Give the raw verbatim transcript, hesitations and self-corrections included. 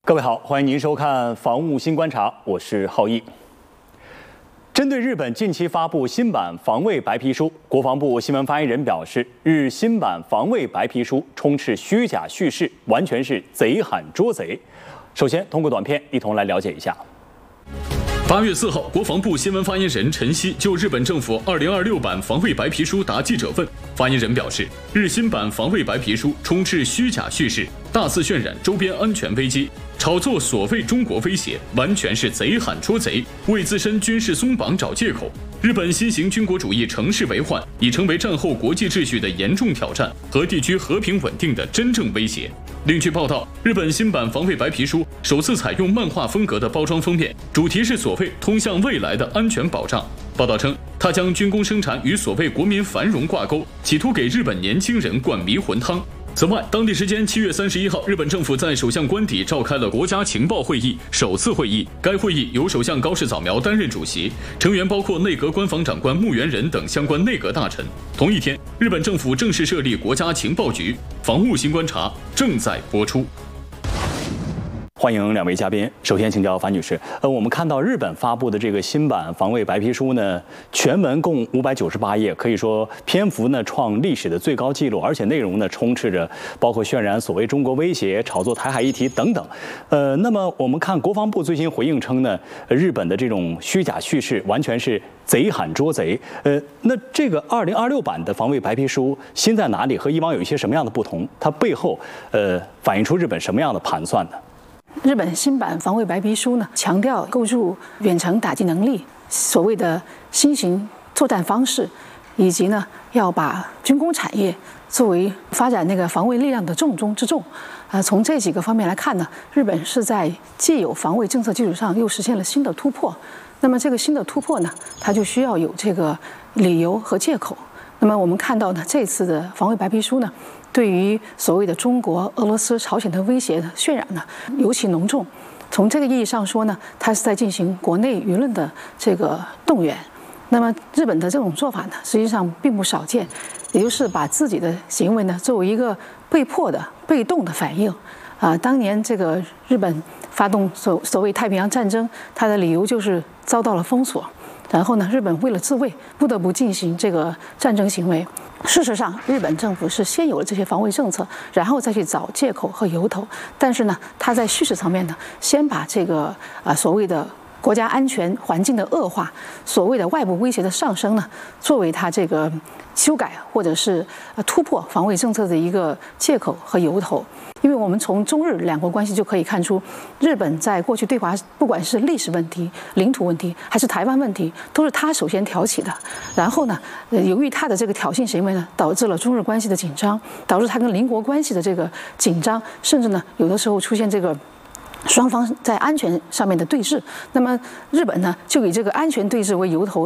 各位好，欢迎您收看《防务新观察》，我是浩毅。针对日本近期发布新版防卫白皮书，国防部新闻发言人表示，日新版防卫白皮书充斥虚假叙事，完全是贼喊捉贼。首先，通过短片一同来了解一下。 八月四号，国防部新闻发言人陈希就日本政府二零二六版防卫白皮书答记者问。发言人表示，日新版防卫白皮书充斥虚假叙事，大肆渲染周边安全危机，炒作所谓中国威胁，完全是贼喊捉贼，为自身军事松绑找借口。日本新型军国主义乘势为患，已成为战后国际秩序的严重挑战和地区和平稳定的真正威胁。 另据报道，日本新版防卫白皮书首次采用漫画风格的包装封面，主题是所谓通向未来的安全保障。报道称，它将军工生产与所谓国民繁荣挂钩，企图给日本年轻人灌迷魂汤。 此外，当地时间七月三十一号，日本政府在首相官邸召开了国家情报会议首次会议。该会议由首相高市早苗担任主席，成员包括内阁官房长官木原仁等相关内阁大臣。同一天，日本政府正式设立国家情报局。防务新观察正在播出。 欢迎两位嘉宾。首先请教樊女士，呃，我们看到日本发布的这个新版防卫白皮书呢，全文共五百九十八页，可以说篇幅呢创历史的最高纪录，而且内容呢充斥着包括渲染所谓中国威胁、炒作台海议题等等。呃，那么我们看国防部最新回应称呢，日本的这种虚假叙事完全是贼喊捉贼。呃，那这个二零二六版的防卫白皮书新在哪里？和以往有一些什么样的不同？它背后呃反映出日本什么样的盘算呢？ 日本新版防卫白皮书呢，强调构筑远程打击能力，所谓的新型作战方式，以及呢要把军工产业作为发展那个防卫力量的重中之重。啊，从这几个方面来看呢，日本是在既有防卫政策基础上，又实现了新的突破。那么这个新的突破呢，它就需要有这个理由和借口。那么我们看到呢，这次的防卫白皮书呢。 对于所谓的中国、俄罗斯、朝鲜的威胁的渲染呢，尤其浓重。从这个意义上说呢，它是在进行国内舆论的这个动员。那么日本的这种做法呢，实际上并不少见，也就是把自己的行为呢作为一个被迫的、被动的反应。啊，当年这个日本发动所所谓太平洋战争，它的理由就是遭到了封锁。 然后呢，日本为了自卫，不得不进行这个战争行为。事实上，日本政府是先有了这些防卫政策，然后再去找借口和由头。但是呢，他在叙事层面呢，先把这个啊、呃、所谓的国家安全环境的恶化，所谓的外部威胁的上升呢，作为他这个修改或者是呃突破防卫政策的一个借口和由头。 因为我们从中日两国关系就可以看出，日本在过去对华，不管是历史问题、领土问题，还是台湾问题，都是他首先挑起的。然后呢，呃，由于他的这个挑衅行为呢，导致了中日关系的紧张，导致他跟邻国关系的这个紧张，甚至呢，有的时候出现这个。 双方在安全上面的对峙，那么日本呢就以这个安全对峙为由头，